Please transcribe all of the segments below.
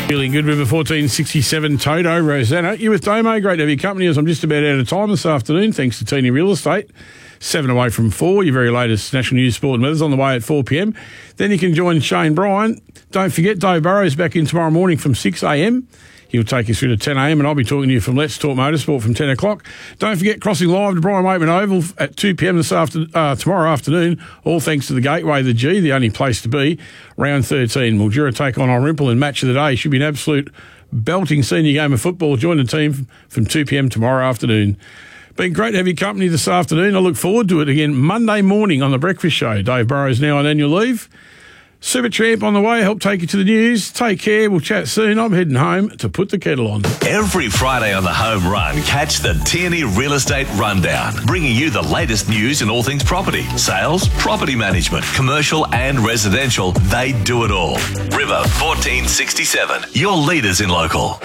Feeling good, River 1467, Toto, Rosanna. You with Domo? Great to have your company as I'm just about out of time this afternoon, thanks to Teeny Real Estate. 7 away from 4, your very latest national news, sport and weather's on the way at 4 p.m. Then you can join Shane Bryan. Don't forget, Dave Burrows back in tomorrow morning from 6 a.m. He'll take us through to 10 a.m. and I'll be talking to you from Let's Talk Motorsport from 10 o'clock. Don't forget, crossing live to Brian Waitman Oval at 2 p.m. tomorrow afternoon, all thanks to the Gateway, the G, the only place to be. Round 13, Mildura take on Dalrymple in match of the day. Should be an absolute belting senior game of football. Join the team from 2 p.m. tomorrow afternoon. Been great to have your company this afternoon. I look forward to it again Monday morning on The Breakfast Show. Dave Burrows now on annual leave. Super Champ on the way, help take you to the news. Take care, we'll chat soon. I'm heading home to put the kettle on. Every Friday on the Home Run, catch the Tierney Real Estate Rundown, bringing you the latest news in all things property, sales, property management, commercial and residential. They do it all. River 1467, your leaders in local.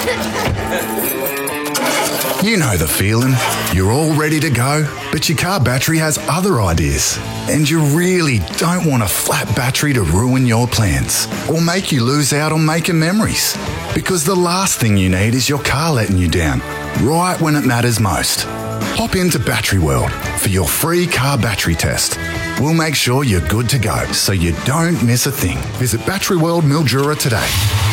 You know the feeling. You're all ready to go, but your car battery has other ideas. And you really don't want a flat battery to ruin your plans or make you lose out on making memories. Because the last thing you need is your car letting you down, right when it matters most. Hop into Battery World for your free car battery test. We'll make sure you're good to go so you don't miss a thing. Visit Battery World Mildura today.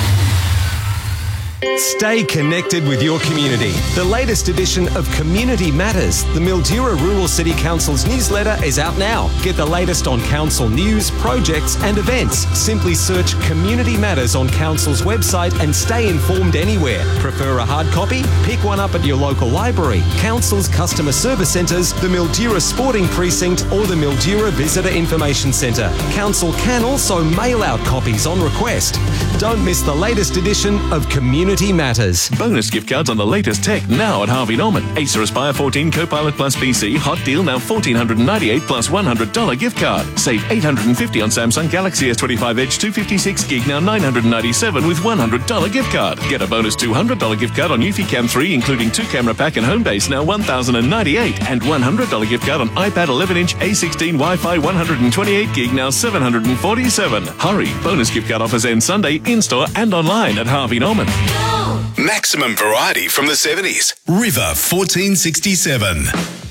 Stay connected with your community. The latest edition of Community Matters, the Mildura Rural City Council's newsletter, is out now. Get the latest on council news, projects and events. Simply search Community Matters on council's website and stay informed anywhere. Prefer a hard copy? Pick one up at your local library, council's customer service centres, the Mildura Sporting Precinct or the Mildura Visitor Information Centre. Council can also mail out copies on request. Don't miss the latest edition of Community Matters. Bonus gift cards on the latest tech now at Harvey Norman. Acer Aspire 14 Copilot Plus PC hot deal now $1,498 plus $100 gift card. Save $850 on Samsung Galaxy S25 Edge 256 gig now $997 with $100 gift card. Get a bonus $200 gift card on Eufy Cam 3 including 2 camera pack and home base now $1,098 and $100 gift card on iPad 11-inch A16 Wi-Fi 128 gig now $747. Hurry! Bonus gift card offers end Sunday in-store and online at Harvey Norman. Maximum variety from the 70s. River 1467.